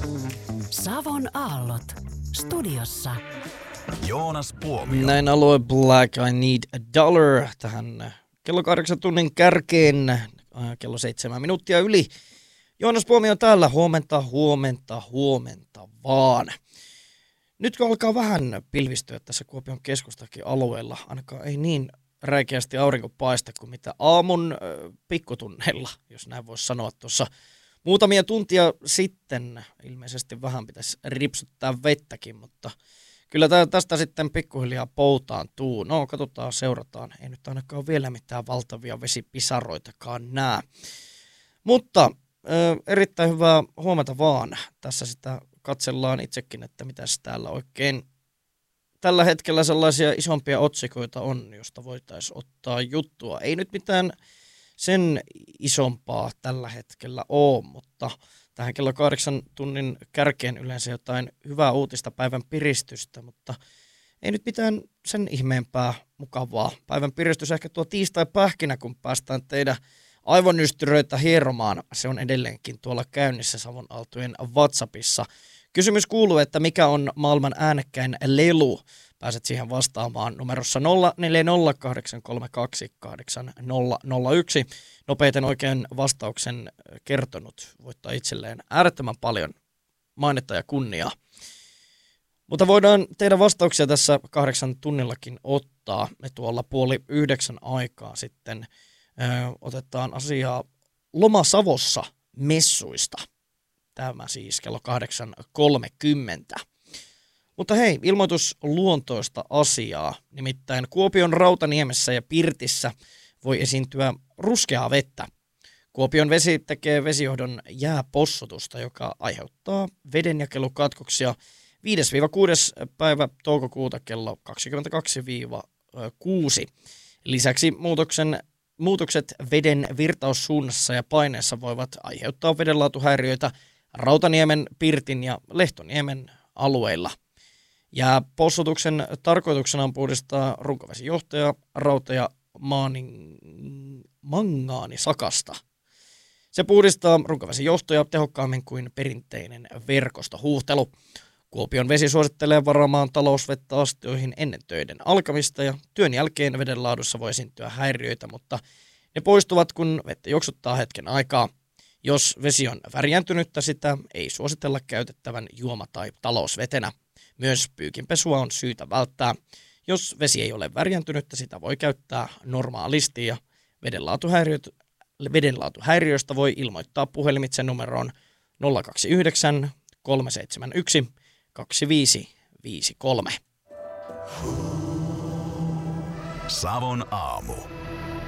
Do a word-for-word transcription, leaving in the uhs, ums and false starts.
Savon aallot. Studiossa Joonas Puomio. Näin alue Black I Need a Dollar tähän kello kahdeksan tunnin kärkeen, äh, kello seitsemän minuuttia yli. Joonas Puomio täällä, huomenta, huomenta, huomenta vaan. Nyt kun alkaa vähän pilvistyä tässä Kuopion keskustakin alueella, ainakaan ei niin räikeästi aurinko paista kuin mitä aamun äh, pikkutunneilla, jos näin voisi sanoa tuossa muutamia tuntia sitten. Ilmeisesti vähän pitäisi ripsuttaa vettäkin, mutta kyllä tästä sitten pikkuhiljaa poutaantuu. No, katsotaan, seurataan. Ei nyt ainakaan vielä mitään valtavia vesipisaroitakaan näe. Mutta äh, erittäin hyvää huomenta vaan. Tässä sitä katsellaan itsekin, että mitäs täällä oikein tällä hetkellä sellaisia isompia otsikoita on, josta voitaisiin ottaa juttua. Ei nyt mitään sen isompaa tällä hetkellä ole, mutta tähän kello kahdeksan tunnin kärkeen yleensä jotain hyvää uutista, päivän piristystä, mutta ei nyt mitään sen ihmeempää mukavaa. Päivän piristys ehkä tuo tiistai-pähkinä, kun päästään teidän aivonystyröitä hieromaan. Se on edelleenkin tuolla käynnissä Savon Aaltojen WhatsAppissa. Kysymys kuuluu, että mikä on maailman äänekkäin lelu? Pääset siihen vastaamaan numerossa nolla neljä nolla kahdeksan kolme kaksi kahdeksan nolla nolla yksi. Nopeiten oikein vastauksen kertonut voittaa itselleen äärettömän paljon mainetta ja kunniaa. Mutta voidaan teidän vastauksia tässä kahdeksan tunnillakin ottaa. Me tuolla puoli yhdeksän aikaa sitten ö, otetaan asiaa Loma Savossa messuista. Tämä siis kello kahdeksan kolmekymmentä. Mutta hei, ilmoitus luontoista asiaa. Nimittäin Kuopion Rautaniemessä ja Pirtissä voi esiintyä ruskeaa vettä. Kuopion vesi tekee vesijohdon jääpossutusta, joka aiheuttaa vedenjakelukatkoksia viides kuudes päivä toukokuuta kello kaksikymmentäkaksi kuusi. Lisäksi muutoksen, muutokset veden virtaussuunnassa ja paineessa voivat aiheuttaa vedenlaatuhäiriöitä Rautaniemen, Pirtin ja Lehtoniemen alueilla. Ja possutuksen tarkoituksena on puhdistaa runkovesijohtoja rauta- ja maanin, mangaanisakasta. Se puhdistaa runkovesijohtoja tehokkaammin kuin perinteinen verkostohuuhtelu. Kuopion vesi suosittelee varaamaan talousvettä astioihin ennen töiden alkamista ja työn jälkeen veden laadussa voi esiintyä häiriöitä, mutta ne poistuvat, kun vettä juoksuttaa hetken aikaa. Jos vesi on värjäntynyttä, sitä ei suositella käytettävän juoma- tai talousvetenä. Myös pyykinpesua on syytä välttää. Jos vesi ei ole värjäntynyttä, sitä voi käyttää normaalisti ja vedenlaatuhäiriöistä voi ilmoittaa puhelimitse numeroon nolla kaksi yhdeksän kolme seitsemän yksi kaksi viisi viisi kolme. Savon aamu.